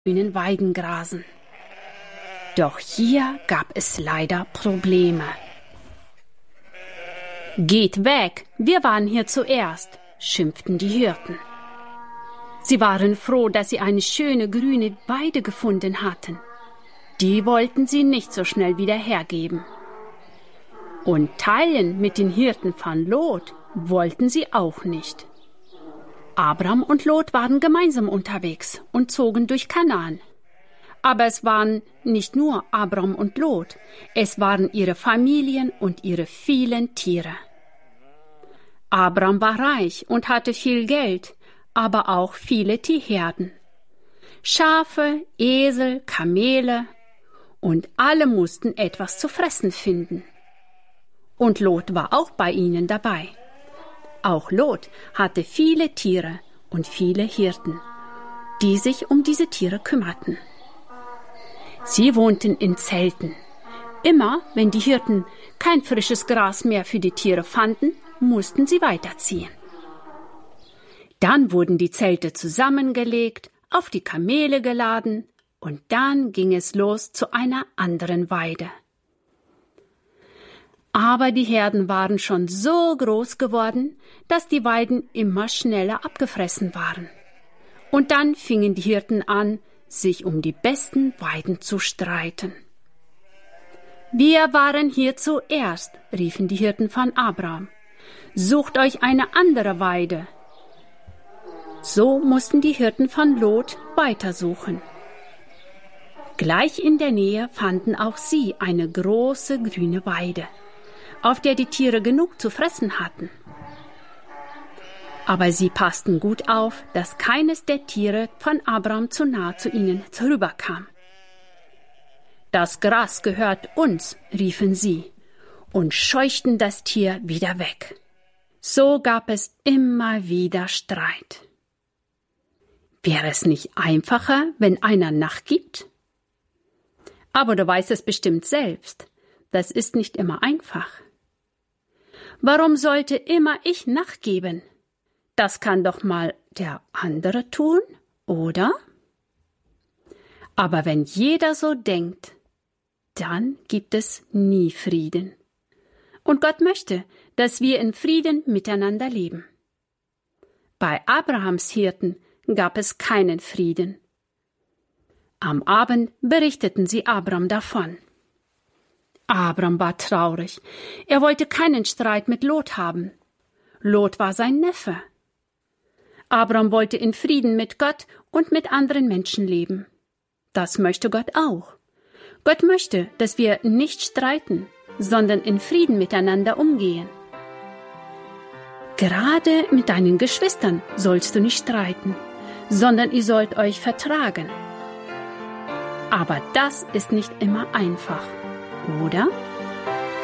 grünen Weiden grasen. Doch hier gab es leider Probleme. »Geht weg, wir waren hier zuerst«, schimpften die Hirten. Sie waren froh, dass sie eine schöne grüne Weide gefunden hatten. Die wollten sie nicht so schnell wieder hergeben. Und teilen mit den Hirten von Lot wollten sie auch nicht. Abram und Lot waren gemeinsam unterwegs und zogen durch Kanaan. Aber es waren nicht nur Abram und Lot, es waren ihre Familien und ihre vielen Tiere. Abram war reich und hatte viel Geld, aber auch viele Tierherden. Schafe, Esel, Kamele und alle mussten etwas zu fressen finden. Und Lot war auch bei ihnen dabei. Auch Lot hatte viele Tiere und viele Hirten, die sich um diese Tiere kümmerten. Sie wohnten in Zelten. Immer, wenn die Hirten kein frisches Gras mehr für die Tiere fanden, mussten sie weiterziehen. Dann wurden die Zelte zusammengelegt, auf die Kamele geladen und dann ging es los zu einer anderen Weide. Aber die Herden waren schon so groß geworden, dass die Weiden immer schneller abgefressen waren. Und dann fingen die Hirten an, sich um die besten Weiden zu streiten. »Wir waren hier zuerst«, riefen die Hirten von Abram. »Sucht euch eine andere Weide.« So mussten die Hirten von Lot weitersuchen. Gleich in der Nähe fanden auch sie eine große grüne Weide, auf der die Tiere genug zu fressen hatten. Aber sie passten gut auf, dass keines der Tiere von Abram zu nah zu ihnen herüberkam. »Das Gras gehört uns«, riefen sie und scheuchten das Tier wieder weg. So gab es immer wieder Streit. Wäre es nicht einfacher, wenn einer nachgibt? Aber du weißt es bestimmt selbst. Das ist nicht immer einfach. Warum sollte immer ich nachgeben? Das kann doch mal der andere tun, oder? Aber wenn jeder so denkt, dann gibt es nie Frieden. Und Gott möchte, dass wir in Frieden miteinander leben. Bei Abrahams Hirten gab es keinen Frieden. Am Abend berichteten sie Abram davon. Abram war traurig. Er wollte keinen Streit mit Lot haben. Lot war sein Neffe. Abram wollte in Frieden mit Gott und mit anderen Menschen leben. Das möchte Gott auch. Gott möchte, dass wir nicht streiten, sondern in Frieden miteinander umgehen. Gerade mit deinen Geschwistern sollst du nicht streiten, sondern ihr sollt euch vertragen. Aber das ist nicht immer einfach, oder?